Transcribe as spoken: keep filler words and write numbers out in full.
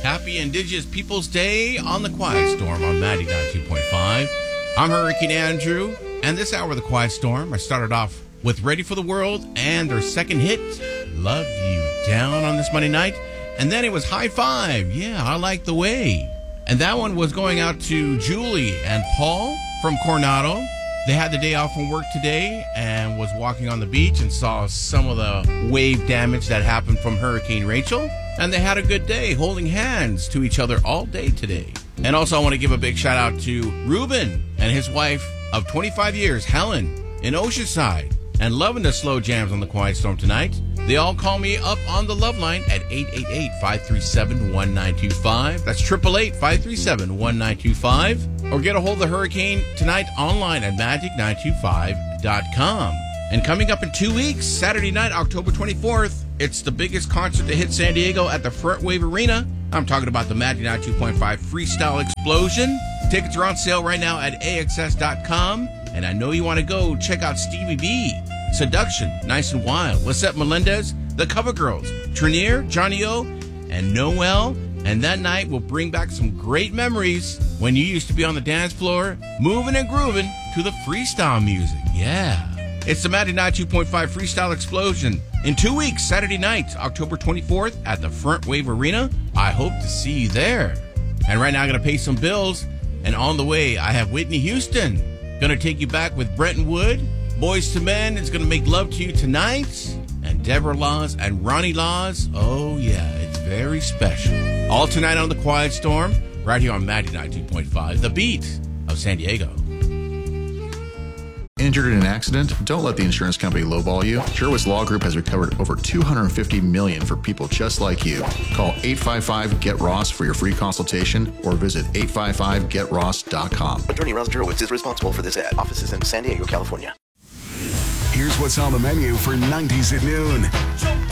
Happy Indigenous Peoples Day on the Quiet Storm on Magic ninety-two point five. I'm Hurricane Andrew, and this hour of the Quiet Storm, I started off with Ready for the World and their second hit, Love You Down, on this Monday night. And then it was High Five, yeah, I Like the Way. And that one was going out to Julie and Paul from Coronado. They had the day off from work today and was walking on the beach and saw some of the wave damage that happened from Hurricane Rachel. And they had a good day holding hands to each other all day today. And also I want to give a big shout out to Ruben and his wife of twenty-five years, Helen, in Oceanside, and loving the slow jams on the Quiet Storm tonight. They all call me up on the love line at eight eight eight, five three seven, one nine two five. That's eight eight eight, five three seven, one nine two five. Or get a hold of the Hurricane tonight online at magic nine two five dot com. And coming up in two weeks, Saturday night, October twenty-fourth, it's the biggest concert to hit San Diego at the Front Wave Arena. I'm talking about the Magic ninety-two point five Freestyle Explosion. Tickets are on sale right now at A X S dot com. And I know you want to go check out Stevie B, Seduction, Nice and Wild, Lisette Melendez, The Cover Girls, Trinier, Johnny O, and Noel. And that night will bring back some great memories when you used to be on the dance floor, moving and grooving to the freestyle music. Yeah. It's the Magic ninety-two point five Freestyle Explosion in two weeks, Saturday night, October twenty-fourth at the Front Wave Arena. I hope to see you there. And right now I'm going to pay some bills. And on the way, I have Whitney Houston. Going to take you back with Brenton Wood. Boys to Men is going to make love to you tonight. And Deborah Laws and Ronnie Laws. Oh, yeah, it's very special. All tonight on The Quiet Storm, right here on Magic ninety-two point five, the beat of San Diego. Injured in an accident? Don't let the insurance company lowball you. Sherwitz Law Group has recovered over two hundred fifty million dollars for people just like you. Call eight five five, get ross for your free consultation or visit eight five five get ross dot com. Attorney Ron Sherwitz is responsible for this ad. Offices in San Diego, California. Here's what's on the menu for nineties at noon.